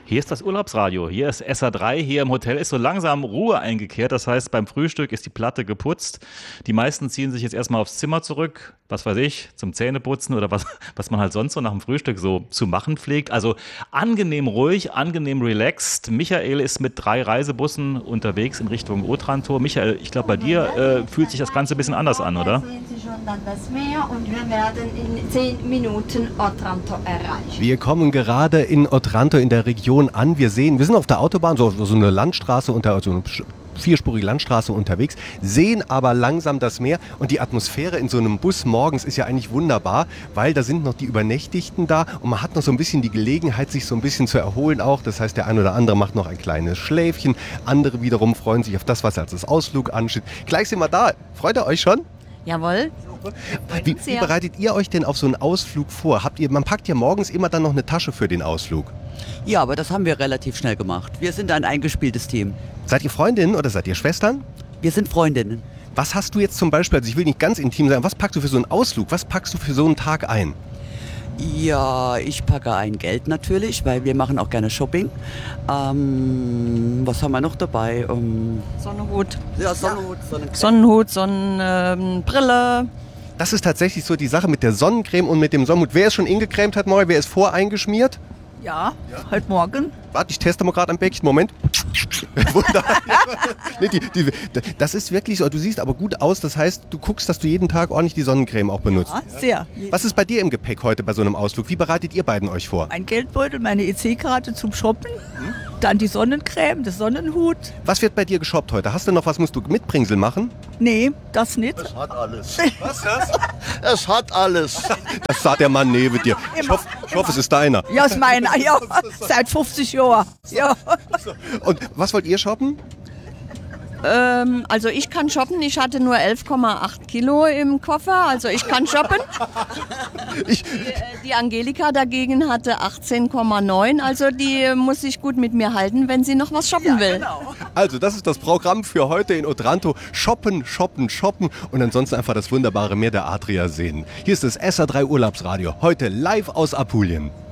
Hier ist das Urlaubsradio, hier ist SA3, hier im Hotel ist so langsam Ruhe eingekehrt, das heißt beim Frühstück ist die Platte geputzt. Die meisten ziehen sich jetzt erstmal aufs Zimmer zurück, was weiß ich, zum Zähneputzen oder was man halt sonst so nach dem Frühstück so zu machen pflegt. Also angenehm ruhig, angenehm relaxed. Michael ist mit 3 Reisebussen unterwegs in Richtung Otranto. Michael, ich glaube bei dir fühlt sich das Ganze ein bisschen anders an, oder? Sehen Sie schon dann das Meer und wir werden in 10 Minuten Otranto erreichen. Wir kommen gerade in Otranto in der Region an. Wir sind auf der Autobahn, so eine Landstraße, so eine vierspurige Landstraße unterwegs, sehen aber langsam das Meer und die Atmosphäre in so einem Bus morgens ist ja eigentlich wunderbar, weil da sind noch die Übernächtigten da und man hat noch so ein bisschen die Gelegenheit, sich so ein bisschen zu erholen auch. Das heißt, der ein oder andere macht noch ein kleines Schläfchen, andere wiederum freuen sich auf das, was als Ausflug ansteht. Gleich sind wir da. Freut ihr euch schon? Jawohl. Wie bereitet ihr euch denn auf so einen Ausflug vor? Man packt ja morgens immer dann noch eine Tasche für den Ausflug. Ja, aber das haben wir relativ schnell gemacht. Wir sind ein eingespieltes Team. Seid ihr Freundinnen oder seid ihr Schwestern? Wir sind Freundinnen. Was hast du jetzt zum Beispiel, also ich will nicht ganz intim sein, was packst du für so einen Ausflug, was packst du für so einen Tag ein? Ja, ich packe ein Geld natürlich, weil wir machen auch gerne Shopping. Was haben wir noch dabei? Sonnenhut. Ja, Sonnenhut. Sonnenhut, Sonnenbrille. Das ist tatsächlich so die Sache mit der Sonnencreme und mit dem Sonnenhut. Wer ist schon ingecremt hat, wer ist voreingeschmiert? Ja, heute Morgen. Warte, ich teste mal gerade am Bäckchen. Moment. Wunderbar. Nee, das ist wirklich so. Du siehst aber gut aus. Das heißt, du guckst, dass du jeden Tag ordentlich die Sonnencreme auch benutzt. Ja, sehr. Was ist bei dir im Gepäck heute bei so einem Ausflug? Wie bereitet ihr beiden euch vor? Ein Geldbeutel, meine EC-Karte zum Shoppen, dann die Sonnencreme, der Sonnenhut. Was wird bei dir geshoppt heute? Hast du noch was, musst du Mitbringsel machen? Nee, das nicht. Es hat alles. Was das? Es hat alles. Das sagt der Mann neben dir. Ich hoffe, es ist deiner. Ja, ist meiner, ja. Seit 50 Jahren. Ja. Und was wollt ihr shoppen? Also ich kann shoppen, ich hatte nur 11,8 Kilo im Koffer, also ich kann shoppen. Die Angelika dagegen hatte 18,9, also die muss sich gut mit mir halten, wenn sie noch was shoppen will. Genau. Also das ist das Programm für heute in Otranto. Shoppen, shoppen, shoppen und ansonsten einfach das wunderbare Meer der Adria sehen. Hier ist das SA3 Urlaubsradio, heute live aus Apulien.